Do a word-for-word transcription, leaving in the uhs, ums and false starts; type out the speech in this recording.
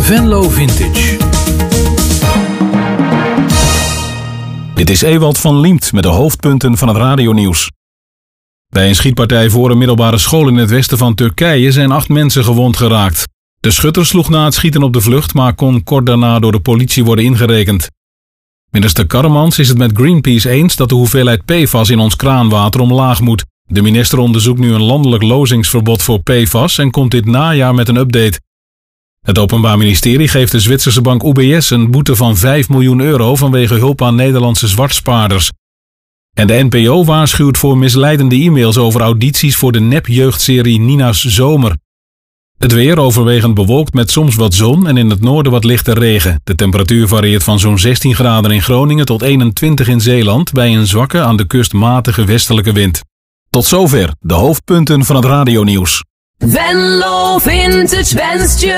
Venlo Vintage. Dit is Ewald van Liemt met de hoofdpunten van het radionieuws. Bij een schietpartij voor een middelbare school in het westen van Turkije zijn acht mensen gewond geraakt. De schutter sloeg na het schieten op de vlucht, maar kon kort daarna door de politie worden ingerekend. Minister Karremans is het met Greenpeace eens dat de hoeveelheid P F A S in ons kraanwater omlaag moet. De minister onderzoekt nu een landelijk lozingsverbod voor P F A S en komt dit najaar met een update. Het Openbaar Ministerie geeft de Zwitserse bank U B S een boete van vijf miljoen euro vanwege hulp aan Nederlandse zwartspaarders. En de N P O waarschuwt voor misleidende e-mails over audities voor de nepjeugdserie Nina's Zomer. Het weer overwegend bewolkt met soms wat zon en in het noorden wat lichte regen. De temperatuur varieert van zo'n zestien graden in Groningen tot eenentwintig in Zeeland bij een zwakke aan de kust matige westelijke wind. Tot zover de hoofdpunten van het radionieuws. Venlo Vintage wenst je